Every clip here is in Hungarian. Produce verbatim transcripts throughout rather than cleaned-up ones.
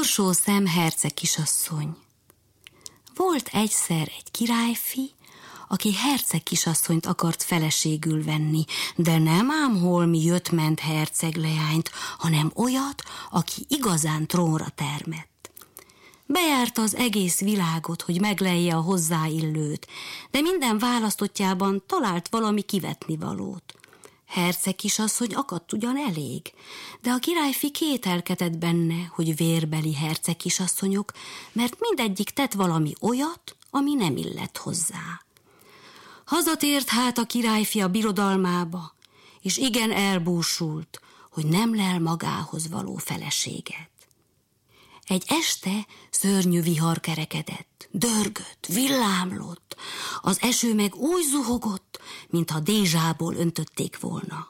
Borsószem herceg kisasszony. Volt egyszer egy királyfi, aki herceg kisasszonyt akart feleségül venni, de nem ám holmi jött-ment herceg leányt, hanem olyat, aki igazán trónra termett. Bejárta az egész világot, hogy meglelje a hozzáillőt, de minden választottjában talált valami kivetnivalót. Herceg kisasszony akadt ugyan elég, de a királyfi kételkedett benne, hogy vérbeli herceg kisasszonyok, mert mindegyik tett valami olyat, ami nem illett hozzá. Hazatért hát a királyfi a birodalmába, és igen elbúsult, hogy nem lel magához való feleséget. Egy este szörnyű vihar kerekedett, dörgött, villámlott, az eső meg úgy zuhogott, mintha dézsából öntötték volna.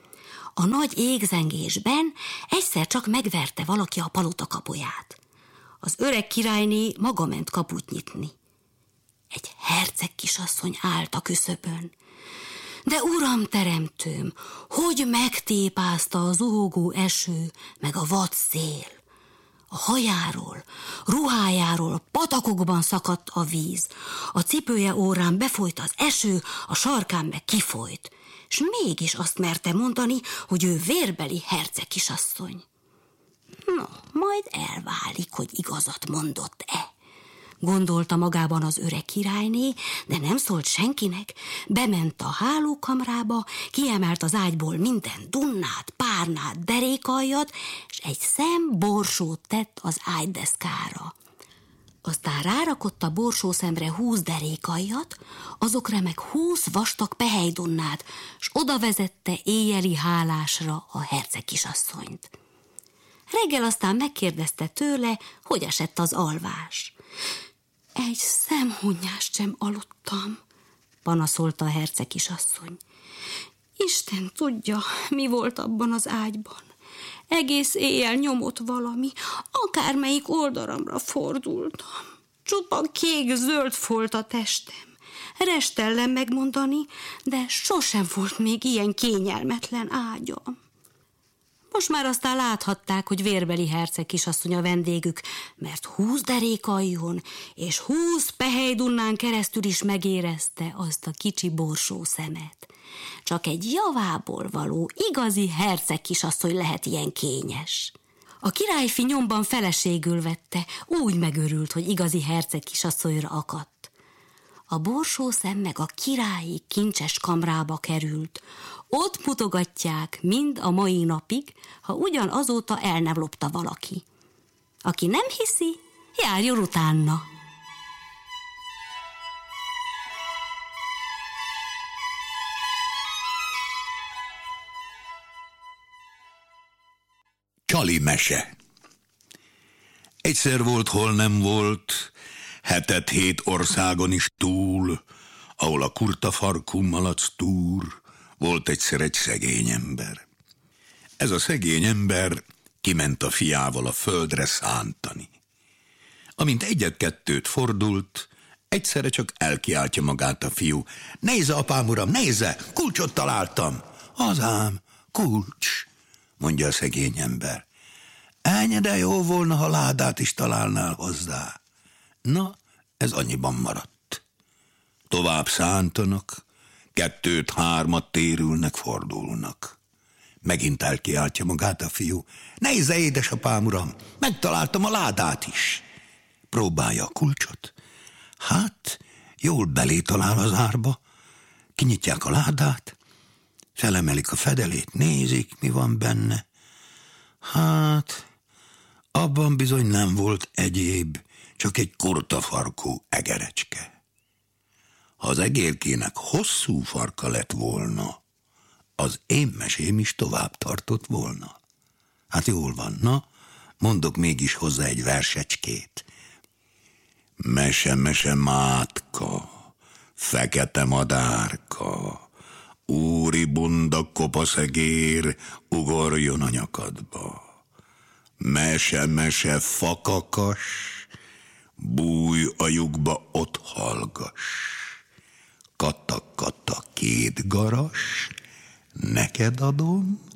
A nagy égzengésben egyszer csak megverte valaki a palota kapuját. Az öreg királyné maga ment kaput nyitni. Egy herceg kisasszony állt a küszöbön. De uram teremtőm, hogy megtépázta a zuhogó eső, meg a vad szél. A hajáról, ruhájáról patakokban szakadt a víz, a cipője órán befolyt az eső, a sarkán meg kifolyt, és mégis azt merte mondani, hogy ő vérbeli herceg kisasszony. No, majd elválik, hogy igazat mondott-e, gondolta magában az öreg királyné, de nem szólt senkinek. Bement a hálókamrába, kiemelt az ágyból minden dunnát, párnát, derékaljat, és egy szem borsót tett az ágydeszkára. Aztán rárakott a borsószemre húsz derékaljat, azokra meg húsz vastag pehelydunnát, s oda vezette éjjeli hálásra a herceg kisasszonyt. Reggel aztán megkérdezte tőle, hogy esett az alvás. Egy szemhunnyást sem aludtam, panaszolta a herceg kisasszony. Isten tudja, mi volt abban az ágyban. Egész éjjel nyomott valami, akármelyik oldalamra fordultam. Csupa kék-zöld folt a testem. Restellem megmondani, de sosem volt még ilyen kényelmetlen ágyam. Most már aztán láthatták, hogy vérbeli herceg kisasszony a vendégük, mert húsz derékaljon és húsz pehelydunnán keresztül is megérezte azt a kicsi borsó szemet. Csak egy javából való, igazi herceg kisasszony lehet ilyen kényes. A királyfi nyomban feleségül vette, úgy megörült, hogy igazi herceg kisasszonyra akadt. A borsószem meg a királyi kincses kamrába került. Ott mutogatják mind a mai napig, ha ugyan azóta el nem lopta valaki. Aki nem hiszi, járjon utána. Csali mese. Egyszer volt, hol nem volt, hetet hét országon is túl, ahol a kurta farkú malac túr, volt egyszer egy szegény ember. Ez a szegény ember kiment a fiával a földre szántani. Amint egyet-kettőt fordult, egyszerre csak elkiáltja magát a fiú. Nézze, apám, uram, nézze, kulcsot találtam. Azám, kulcs, mondja a szegény ember. Ennyi, de jó volna, ha ládát is találnál hozzá. Na, ez annyiban maradt. Tovább szántanak, kettőt, hármat térülnek, fordulnak. Megint elkiáltja magát a fiú. Nézze, édesapám, uram, megtaláltam a ládát is. Próbálja a kulcsot. Hát, jól belé talál az árba. Kinyitják a ládát, felemelik a fedelét, nézik, mi van benne. Hát, abban bizony nem volt egyéb, csak egy kurta farkú egerecske. Ha az egérkének hosszú farka lett volna, az én mesém is tovább tartott volna. Hát jól van, na, mondok mégis hozzá egy versecskét. Mese, mese, mátka, fekete madárka, úri bunda kopaszegér, ugorjon a nyakadba. Mese, mese, fakakas, bújj a lyukba, ott hallgass. Kata, kata, két garas, neked adom,